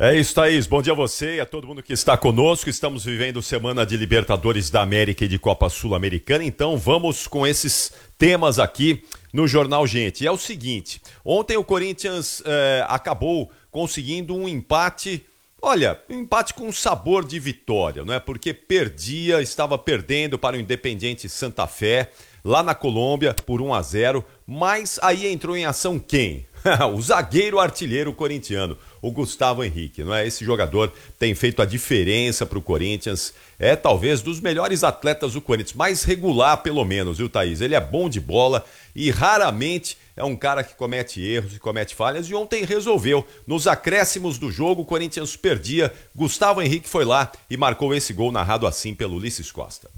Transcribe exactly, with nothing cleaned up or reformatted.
É isso, Thaís. Bom dia a você e a todo mundo que está conosco. Estamos vivendo semana de Libertadores da América e de Copa Sul-Americana, então vamos com esses temas aqui no Jornal Gente. E é o seguinte, ontem o Corinthians eh, acabou conseguindo um empate, olha, um empate com sabor de vitória, não é? Porque perdia, estava perdendo para o Independiente Santa Fé, lá na Colômbia, por um a zero, mas aí entrou em ação quem? O zagueiro artilheiro corintiano, o Gustavo Henrique, não é? Esse jogador tem feito a diferença para o Corinthians, é talvez dos melhores atletas do Corinthians, mais regular pelo menos, viu, Thaís? Ele é bom de bola e raramente é um cara que comete erros e comete falhas, e ontem resolveu. Nos acréscimos do jogo, o Corinthians perdia, Gustavo Henrique foi lá e marcou esse gol narrado assim pelo Ulisses Costa.